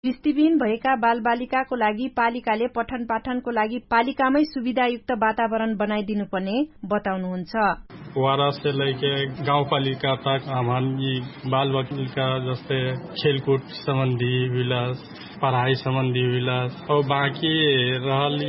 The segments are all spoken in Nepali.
दृष्टिविहीन भएका बालबालिकाको लागि पालिकाले पठन पाठनको लागि पालिकामै सुविधायुक्त वातावरण बनाइदिनुपर्ने बताउनुहुन्छ। वारा से लेके गाउँपालिका तक हमारी बाल बालिका जस्तै खेलकूद सम्बन्धी विलास, पढ़ाई सम्बन्धी विलास और बाकी रहल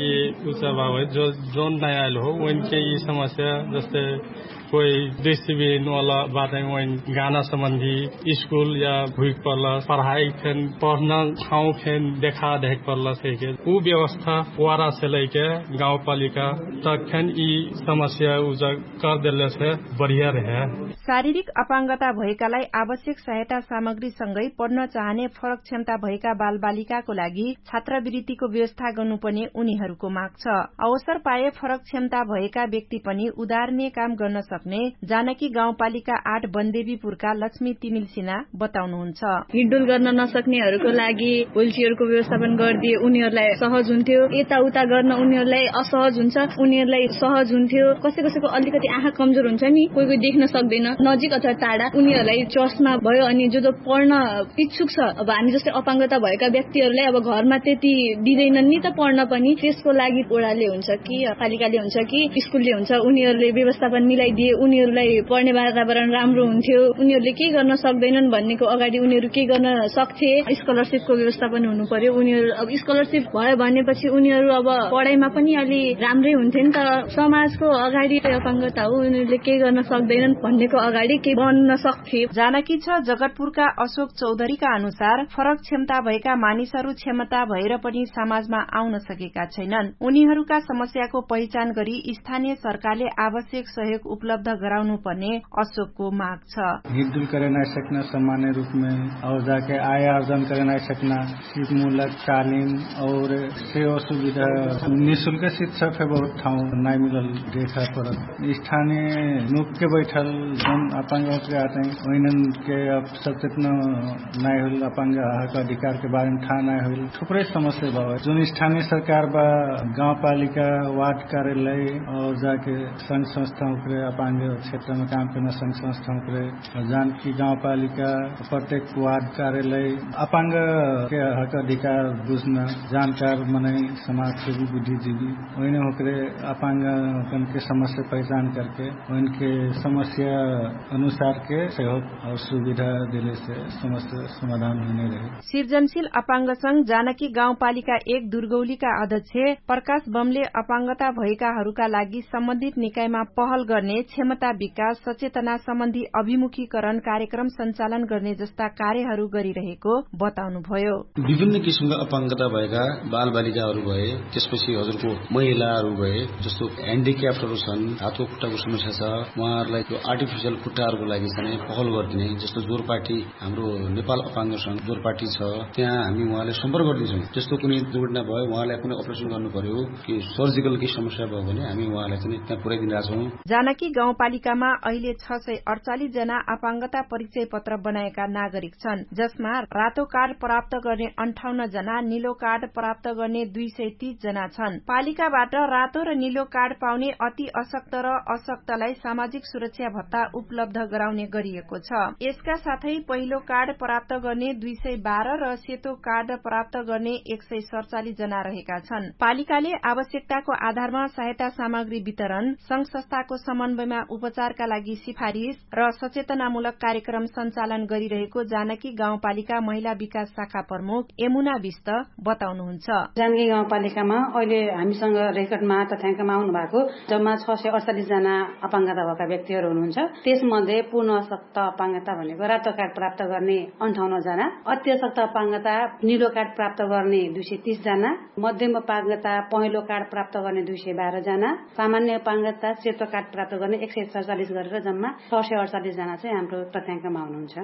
जो नया आयल हो उनके ये समस्या जैसे कोई दृष्टिविहीन वाला बातें वही गाना संबंधी स्कूल या भूख पड़ला पढ़ाई फेन पढ़ना ठाव फेन देखा देख पड़ला से के वो व्यवस्था वारा से लेके गाँव पालिका तक फेन ये समस्या कर देने से बढ़िया रहे। शारीरिक अपाङ्गता भएकालाई आवश्यक सहायता सामग्री सँगै पढ्न चाहने फरक क्षमता भएका बालबालिकाको लागि छात्रवृत्तिको व्यवस्था गर्नुपर्ने उनीहरूको माग छ। अवसर पाए फरक क्षमता भएका व्यक्ति पनि उदार्ने काम गर्न सक्ने जानकी गाउँपालिका 8 बन्देवीपुरका लक्ष्मी तिमिल सिन्हा बताउनुहुन्छ। हिडडुल गर्न नसक्नेहरूको लागि व्हीलचेयरको व्यवस्थापन गरिदिए उनीहरूलाई सहज हुन्थ्यो, यताउता गर्न उनीहरूलाई असहज हुन्छ, उनीहरूलाई सहज हुन्थ्यो। कसैको अलिकति आँखा कमजोर हुन्छ नि, कोही देख्न सक्दैन, नजिक अथवा टाढा उनीहरूलाई चस्मा भयो अनि जो पढ्न इच्छुक छ, अब हामी जस्तै अपाङ्गता भएका व्यक्तिहरूलाई अब घरमा त्यति दिँदैनन् नि त पढ्न पनि, त्यसको लागि ओडाले हुन्छ कि पालिकाले हुन्छ कि स्कुलले हुन्छ, उनीहरूले व्यवस्थापन मिलाइदिए उनीहरूलाई पढ्ने वातावरण राम्रो हुन्थ्यो। उनीहरूले के गर्न सक्दैनन् भन्नेको अगाडि उनीहरू के गर्न सक्थे, स्कलरशिपको व्यवस्थापन हुनु पर्यो। उनीहरू अब स्कलरशिप भयो भनेपछि उनीहरू अब पढाइमा पनि अलि राम्रै हुन्थ्यो नि त। समाजको अगाडि अपाङ्गता हो, उनीहरूले के गर्न सक्दैनन् भन्नेको अगाडि के बन्न सक्थे। जानकी छ जगतपुरका अशोक चौधरीका अनुसार फरक क्षमता भएका मानिसहरू क्षमता भएर पनि समाजमा आउन सकेका छैनन्। उनीहरूका समस्याको पहिचान गरी स्थानीय सरकारले आवश्यक सहयोग उपलब्ध गराउनु पर्ने अशोकको माग छ। हिडडुल करे नहीं सकना सामान्य रूप में और जाके आय अर्जन करे नहीं सकना, शिक्षामूलक तालीम और सेवा सुविधा निःशुल्क शिक्षा पे बहुत ठाउँ नहीं मिलल देखा पड़त। स्थानीय नुक के बैठल जन अपाङ्ग के आते हैं वहीन के अब सचेतना नहीं हुई, अपाङ्ग हक अधिकार के बारे में था नहीं हुई, थुप्रै समस्या भयो। जो स्थानीय सरकार बा गाँव पालिका वार्ड कार्यालय और जाके संघ संस्थाओं के अपाङ्ग क्षेत्र में काम करना संघ संस्थाओं के जानकी गाँव पालिका प्रत्येक वार्ड कार्यालय अपाङ्ग के हक अधिकार बुझ्न जानकार मनाई समाज सेवी बुद्धिजीवी वही होकर अपाङ्ग के समस्या पहचान करके उनके समस्या अनुसार के सहयोग और सुविधा दिने से समस्या समाधान होने रहे। सृजनशील अपाङ्ग संघ जानकी गाउँपालिका 1 दुर्गौलीका अध्यक्ष प्रकाश बमले अपाङ्गता भएकाहरूका लागि सम्बन्धित निकायमा पहल गर्ने, क्षमता विकास, सचेतना सम्बन्धी अभिमुखीकरण कार्यक्रम सञ्चालन गर्ने जस्ता कार्यहरू गरिरहेको बताउनुभयो। विभिन्न किसिमका अपाङ्गता भएका बालबालिकाहरू भए, त्यसपछि हजुरको महिलाहरू भए, जस्तो ह्यान्डिक्याप्टहरू छन्, हातको खुट्टाको समस्या छ, उहाँहरूलाई त्यो आर्टिफिसियल खुट्टाहरूको लागि चाहिँ पहल गरिदिने, जस्तो जोरपाटी हाम्रो नेपाल अपाङ्ग संघ जोरपाटी छ, त्यहाँ हामी उहाँले सम्पर्क गर्दिन्छौँ। जस्तो कुनै दुर्घटना भयो, उहाँलाई कुनै अपरेसन गर्नु पर्यो कि सर्जिकल केही समस्या भयो भने हामी उहाँलाई चाहिँ त्यहाँ पुर्याइदिरहेका छौँ। जानकी गाउँपालिकामा अहिले 648 जना अपाङ्गता परिचय पत्र बनाएका नागरिक छन्, जसमा रातो कार्ड प्राप्त गर्ने 58 जना, नीलो कार्ड प्राप्त गर्ने 230 जना छन्। पालिकाबाट रातो र नीलो कार्ड पाउने अति अशक्त र अशक्तलाई सामाजिक सुरक्षा भत्ता उपलब्ध गराउने गरिएको छ। यसका साथै पहिलो कार्ड प्राप्त गर्ने 212 र सेतो कार्ड प्राप्त गर्ने 147 जना रहेका छन्। पालिकाले आवश्यकताको आधारमा सहायता सामग्री वितरण, संघ संस्थाको समन्वयमा उपचारका लागि सिफारिश र सचेतनामूलक कार्यक्रम सञ्चालन गरिरहेको जानकी गाउँपालिका महिला विकास शाखा प्रमुख यमुना विष्ट बताउनुहुन्छ। जानकी गाउँपालिकामा अहिले हामीसँग रेकर्डमा तथ्याङ्कमा आउनु भएको जम्मा 648 जना अपाङ्गता भएका व्यक्तिहरू हुनुहुन्छ। त्यसमध्ये पूर्ण अशक्त अपाङ्गता भनेको रातो कार्ड प्राप्त गर्ने 58 जना, अति अशक्त अपाङ्गता नीलो कार्ड प्राप्त गर्ने 230 जना, मध्यम अपाङ्गता पहेँलो कार्ड प्राप्त गर्ने 212 जना, सामान्य अपाङ्गता सेतो कार्ड प्राप्त गर्ने 147 गरेर जम्मा 648 जना चाहिँ हाम्रो तथ्याङ्कमा हुनुहुन्छ।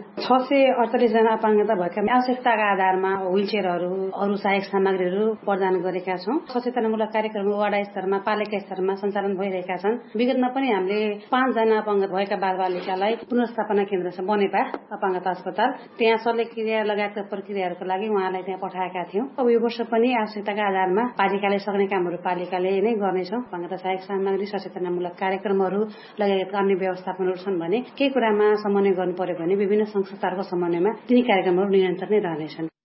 648 जना अपाङ्गता भएका आवश्यकताका आधारमा व्हीलचेयरहरू, अरू सहायक सामग्रीहरू प्रदान गरेका छौँ। सचेतनामूलक कार्यक्रम वडा स्तरमा, पालिका स्तरमा सञ्चालन भइरहेका छन्। विगतमा पनि हामीले 5 जना अपाङ्ग भएका बालबालिकालाई पुनर्स्थापना केन्द्र छ बनेपा अपाङ्गता अस्पताल, त्यहाँ शल्यक्रिया लगायतका प्रक्रियाहरूको लागि उहाँलाई त्यहाँ पठाएका थियौँ। अब यो वर्ष पनि आवश्यकताका आधारमा पालिकाले सक्ने कामहरू पालिकाले नै गर्नेछौँ। अपाङ्गता सहायक सामग्री, सचेतनामूलक कार्यक्रमहरू लगायतका अन्य व्यवस्थापनहरू छन् भने केही कुरामा समन्वय गर्नु पर्यो भने विभिन्न संस्थाहरूको समन्वयमा ती कार्यक्रमहरू निरन्तर नै रहनेछन्।